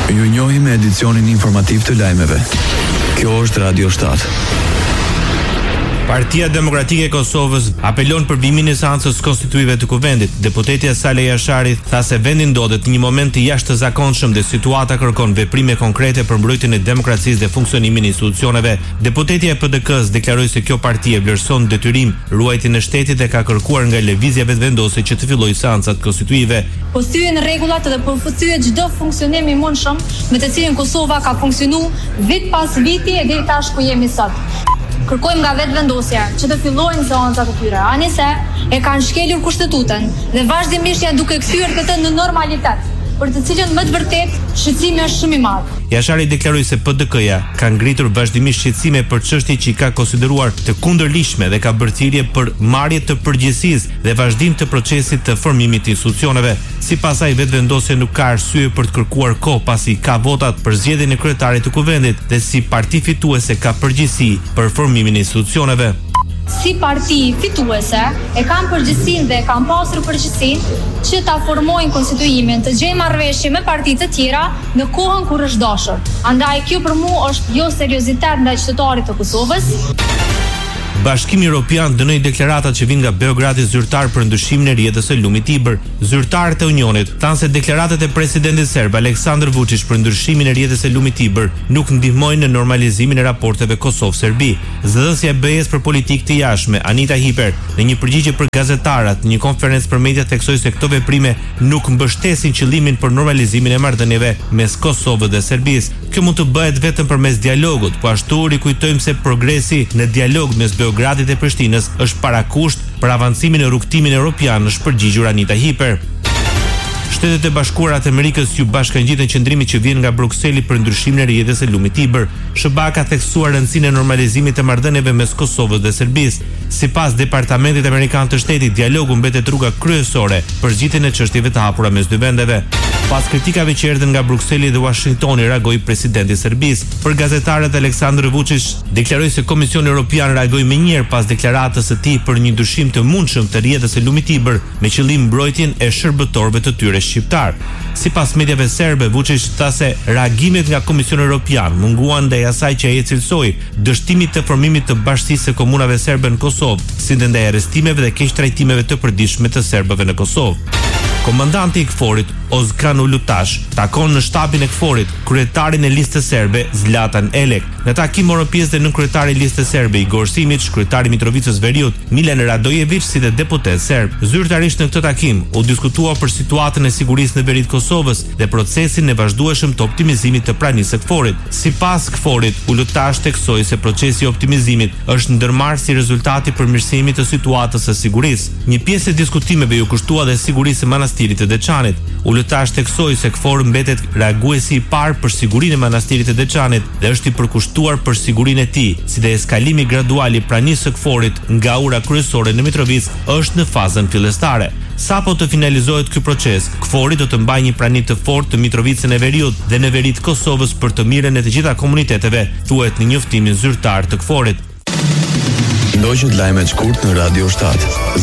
Ju njohim me edicionin informativ të lajmeve. Kjo është Radio 7. Partia Demokratike e Kosovës apelon për bimin e seancës konstituive të Kuvendit. Deputetja Saleh Jashari tha se vendi ndodhet në një moment të jashtëzakonshëm dhe situata kërkon veprime konkrete për mbrojtjen e demokracisë dhe funksionimin e institucioneve. Deputetja e PDK-s deklaroi se kjo parti e vlerëson detyrim ruajtjen e shtetit dhe ka kërkuar nga lëvizja vetëvendose që të fillojë seancat konstituive. Po thyen rregullat dhe po thyet çdo funksionim i mundshëm me të cilin Kosova ka funksionuar vit pas viti e deri tash ku jemi sot. Kërkojmë nga vetëvendosja që të fillojnë seancat e tyre, anise e kanë shkelur kushtetutën dhe vazhdimisht janë duke kthyer këtë në normalitet, për të cilën më të vërtet shqetësimi është shumë i madh. Jashari deklaroi se PDK-ja ka ngritur vazhdimisht shqetësime për çështje që i ka konsideruar të kundërligjshme dhe ka bërë thirrje për marrje të përgjegjësisë dhe vazhdim të procesit të formimit të institucioneve. Sipas saj, vetëvendosja nuk ka arsye për të kërkuar kohë pasi ka votat për zgjedhjen e kryetarit të Kuvendit dhe si parti fituese ka përgjegjësi për formimin e institucioneve. Si parti fituese e kanë përgjegjësinë dhe kanë pasur përgjegjësinë që ta formojnë konstituimin, të gjejnë marrëveshje me partitë të tjera në kohën kur është dashur. Andaj kjo për mua është jo seriozitet ndaj qytetarit të Kosovës. Bashkimi Evropian dënoi deklaratat që vijnë nga Beogradi zyrtar për ndryshimin e rrjedhës së lumit Tiber. Zyrtarët e Unionit thanë se deklaratat e presidentit serb Aleksandar Vučić për ndryshimin e rrjedhës së lumit Tiber nuk ndihmojnë në normalizimin e raporteve Kosovë-Serbi. Zëdhësja e BE-s për politikë të jashtme Anita Hiper në një përgjigje për gazetarët në një konferencë për media theksoi se këto veprime nuk mbështesin qëllimin për normalizimin e marrëdhënieve mes Kosovës dhe Serbisë. Kjo mund të bëhet vetëm përmes dialogut, po ashtu rikujtojmë se progresi në dialog mes Beogradit e Prishtinës është parakusht për avancimin e rrugtimin evropian, është përgjigjur Anita Hiper. Shtetet e Bashkuara të Amerikës ju bashkangjitën qëndrimit që vjen nga Brukseli për ndryshimin e rrjedhës së lumit Tiber. SBA ka theksuar rëndësinë e normalizimit të marrëdhënieve mes Kosovës dhe Serbisë. Sipas Departamentit Amerikan të Shtetit, dialogu mbetet rruga kryesore për zgjidhjen e çështjeve të hapura mes dy vendeve. Pas kritikave që erdhën nga Brukseli dhe Washingtoni, reagoi presidenti i Serbisë. Për gazetarët, Aleksandar Vučić deklaroi se Komisioni Evropian reagoi menjëherë pas deklaratës së tij për një ndryshim të mundshëm të rrjedhës së lumit Tiber me qëllim mbrojtjen e shërbëtorëve të tyre shqiptar. Sipas mediave serbe, Vučić tha se reagimet nga Komisioni Evropian munguan ndaj asaj që ai cilësoi dështimit të formimit të Bashkisë së Komunave Serbe në Kosovë, si dhe ndaj arrestimeve dhe keqtrajtimeve të përditshme të serbëve në Kosovë. Komandanti i KFOR-it Ozkan Ulutash takon në shtabin e KFOR-it kryetarin e listës serbe Zlatan Elek. Në takim morën pjesë dhe nënkryetari i listës serbe Igor Simić, kryetari i Mitrovicës Veriut Milan Radojević si dhe deputet serb. Zyrtarisht në këtë takim u diskutua për situatën e sigurisë në veri të Kosovës dhe procesin e vazhdueshëm të optimizimit të pranisë së KFOR-it. Sipas KFOR-it, Ulutash theksoi se procesi i optimizimit është ndërmarrë si rezultati i përmirësimit të situatës së sigurisë. Një pjesë e diskutimeve u kushtua dhe sigurisë së manastirit të Deçanit. Ulutash theksoi se KFOR mbetet reaguesi i parë për sigurinë e manastirit të Deçanit dhe është i përkushtuar për sigurinë e tij, si dhe eskalimi gradual i pranisë së KFOR-it nga ura kryesore në Mitrovic është në fazën fillestare. Sapo të finalizohet ky proces, KFOR-i do të mbajë një prani të fortë të Mitrovicën e Veriut dhe në veri të Kosovës për të mirën e të gjitha komuniteteve, thuhet në njoftimin zyrtar të KFOR-it. Ndoqët lajmet shkurt në Radio 7.